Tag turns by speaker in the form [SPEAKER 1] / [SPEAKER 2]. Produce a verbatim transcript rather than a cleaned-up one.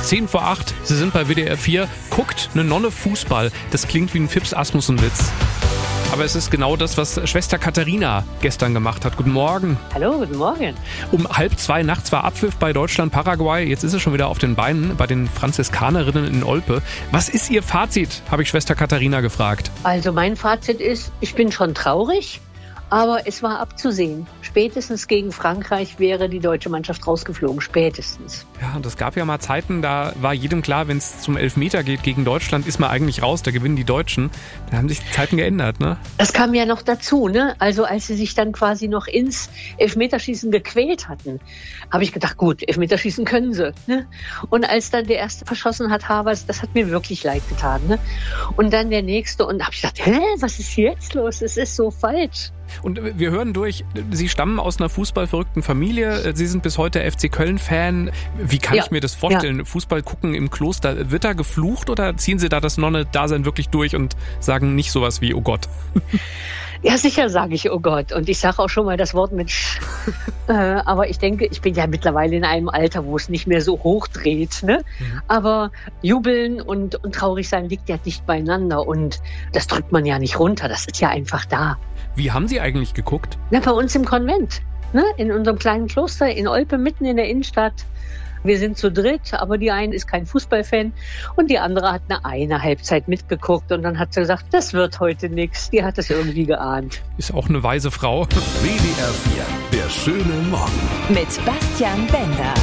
[SPEAKER 1] zehn vor acht, Sie sind bei W D R vier. Guckt eine Nonne Fußball. Das klingt wie ein Fips Asmussen-Witz. Aber es ist genau das, was Schwester Katharina gestern gemacht hat. Guten Morgen.
[SPEAKER 2] Hallo, guten Morgen.
[SPEAKER 1] Um halb zwei nachts war Abpfiff bei Deutschland-Paraguay. Jetzt ist es schon wieder auf den Beinen bei den Franziskanerinnen in Olpe. Was ist Ihr Fazit, habe ich Schwester Katharina gefragt.
[SPEAKER 2] Also mein Fazit ist, ich bin schon traurig, aber es war abzusehen. Spätestens gegen Frankreich wäre die deutsche Mannschaft rausgeflogen. Spätestens.
[SPEAKER 1] Ja, und es gab ja mal Zeiten, da war jedem klar, wenn es zum Elfmeter geht gegen Deutschland, ist man eigentlich raus, da gewinnen die Deutschen. Da haben sich die Zeiten geändert, ne?
[SPEAKER 2] Das kam ja noch dazu, ne? Also als sie sich dann quasi noch ins Elfmeterschießen gequält hatten, habe ich gedacht, gut, Elfmeterschießen können sie, ne? Und als dann der erste verschossen hat, Havertz, das hat mir wirklich leid getan, ne? Und dann der nächste und habe ich gedacht, hä, was ist jetzt los? Es ist so falsch.
[SPEAKER 1] Und wir hören durch, Sie stammen aus einer fußballverrückten Familie. Sie sind bis heute F C Köln-Fan. Wie kann
[SPEAKER 2] Ja,
[SPEAKER 1] ich mir das vorstellen? Ja. Fußball gucken im Kloster. Wird da geflucht oder ziehen Sie da das Nonne-Dasein wirklich durch und sagen nicht sowas wie, oh Gott?
[SPEAKER 2] Ja, sicher sage ich, oh Gott. Und ich sage auch schon mal das Wort mit Sch. äh, aber ich denke, ich bin ja mittlerweile in einem Alter, wo es nicht mehr so hochdreht. Ne? Mhm. Aber jubeln und, und traurig sein liegt ja nicht beieinander. Und das drückt man ja nicht runter. Das ist ja einfach da.
[SPEAKER 1] Wie haben Sie eigentlich geguckt?
[SPEAKER 2] Na, bei uns im Konvent. Ne? In unserem kleinen Kloster in Olpe, mitten in der Innenstadt. Wir sind zu dritt, aber die eine ist kein Fußballfan und die andere hat eine, eine Halbzeit mitgeguckt und dann hat sie gesagt, das wird heute nichts. Die hat es irgendwie geahnt.
[SPEAKER 1] Ist auch eine weise Frau.
[SPEAKER 3] W D R vier, der schöne Morgen.
[SPEAKER 4] Mit Bastian Bender.